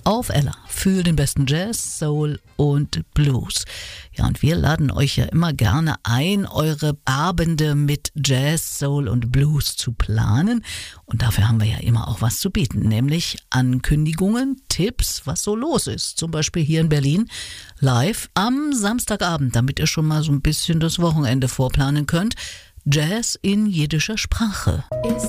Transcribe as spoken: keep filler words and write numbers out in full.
auf Ella für den besten Jazz, Soul und Blues. Ja, und wir laden euch ja immer gerne ein, eure Abende mit Jazz, Soul und Blues zu planen. Und dafür haben wir ja immer auch was zu bieten, nämlich Ankündigungen, Tipps, was so los ist. Zum Beispiel hier in Berlin live am Samstagabend, damit ihr schon mal so ein bisschen das Wochenende vorplanen könnt. Jazz in jiddischer Sprache. Ist